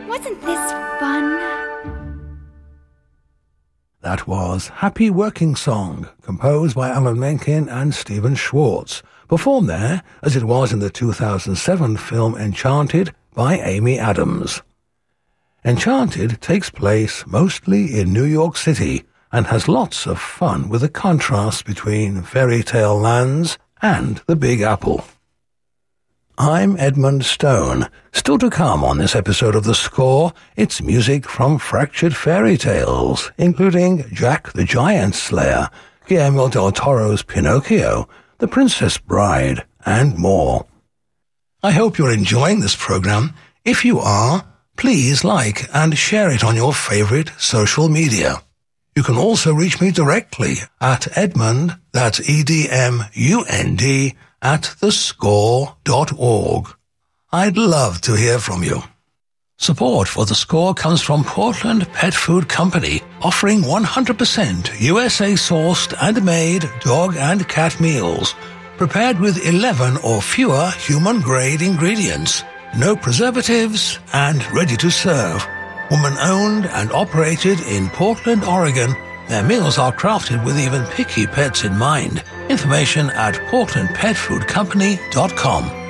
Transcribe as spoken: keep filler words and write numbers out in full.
Wasn't this fun? That was Happy Working Song, composed by Alan Menken and Stephen Schwartz, performed there, as it was in the two thousand seven film Enchanted, by Amy Adams. Enchanted takes place mostly in New York City and has lots of fun with the contrast between fairy tale lands and the Big Apple. I'm Edmund Stone. Still to come on this episode of The Score, it's music from Fractured Fairy Tales, including Jack the Giant Slayer, Guillermo del Toro's Pinocchio, The Princess Bride, and more. I hope you're enjoying this program. If you are, please like and share it on your favorite social media. You can also reach me directly at Edmund, that's E D M U N D, at thescore dot org. I'd love to hear from you. Support for The Score comes from Portland Pet Food Company, offering one hundred percent U S A-sourced and made dog and cat meals, prepared with eleven or fewer human-grade ingredients, no preservatives, and ready to serve. Woman-owned and operated in Portland, Oregon, their meals are crafted with even picky pets in mind. Information at portland pet food company dot com.